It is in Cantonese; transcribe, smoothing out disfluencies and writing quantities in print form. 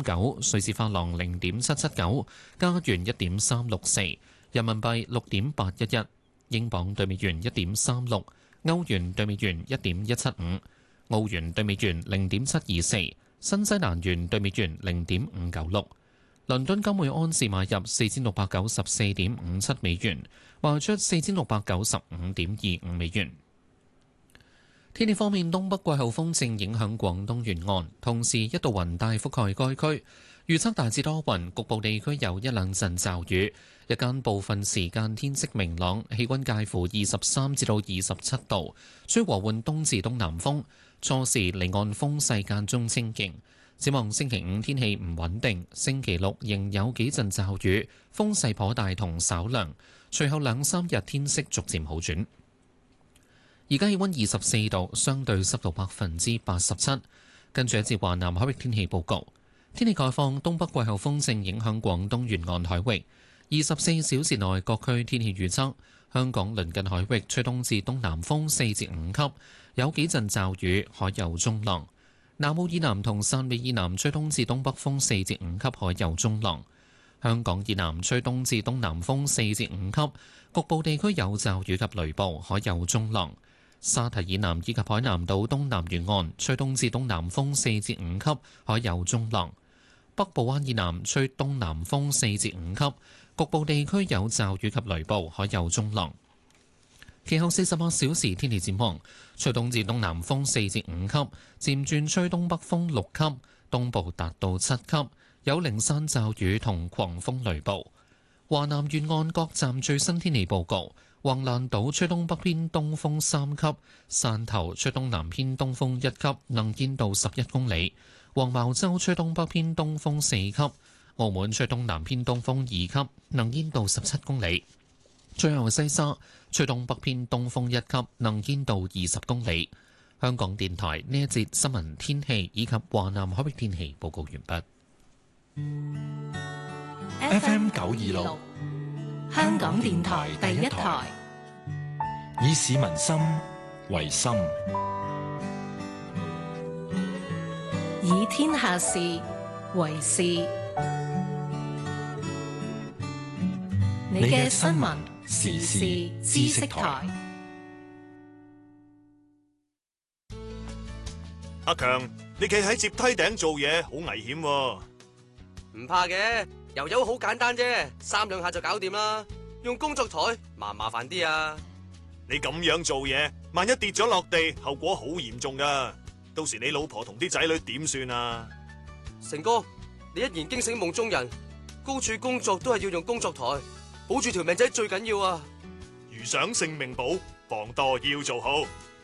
4.59，瑞士法郎0.779，加元1.364，人民幣6.811，英鎊對美元1.36，歐元對美元1.175，澳元對美元0.724，新西蘭元對美元0.596。倫敦金每安士買入4694.57美元，賣出4695.25美元。天氣方面，東北季候風正影響廣東沿岸，同時一道雲帶覆蓋該區，預測大致多雲，局部地區有一兩陣驟雨。日間部分時間天色明朗，氣溫介乎23至到27度，吹和緩東至東南風，初時離岸風勢間中清勁。展望星期五天氣唔穩定，星期六仍有幾陣驟雨，風勢頗大同稍涼，隨後兩三日天色逐漸好轉。而家氣溫24度，相對濕度87%。跟住一節華南海域天氣報告，天氣概況：東北季候風正影響廣東沿岸海域。24小時內各區天氣預測：香港鄰近海域吹東至東南風4至5級，有幾陣驟雨，海有中浪。南澳以南同汕尾以南吹東至東北風4至5級，海有中浪。香港以南吹東至東南風4至5級，局部地區有驟雨及雷暴，海有中浪。沙堤以南以及海南島東南沿岸吹東至東南風4至5級，海有中浪。北部灣以南吹東南風4至5級，局部地區有驟雨及雷暴，海有中浪。其後48小時天氣展望，吹東至東南風4至5級，漸轉吹東北風6級，東部達到7級，有零散驟雨同狂風雷暴。華南沿岸各站最新天氣報告：橫瀾島吹東北偏東風3級，汕頭吹東南偏東風1級，能見度11公里；黃茅洲吹東北偏東風4級，澳門吹東南偏東風2級，能見度17公里。最後西沙吹東北偏東風1級，能見度20公里。香港電台呢一節新聞天氣以及華南海域天氣報告完畢。 FM 926，香港電台第一台，以市民心為心， 以天下事為事。你嘅新聞時事知識台。 阿強，你企喺接梯頂做嘢好危險喎。 唔怕嘅，油油好簡單啫，3兩下就搞掂啦。用工作台麻煩啲啊。 你咁樣做嘢，萬一跌咗落地，後果好嚴重噶。到時你老婆同啲仔女點算啊？ 成哥，你一言驚醒夢中人，高處工作都係要用工作台，保住條命仔最緊要啊。 如想性命保，防墮要做好。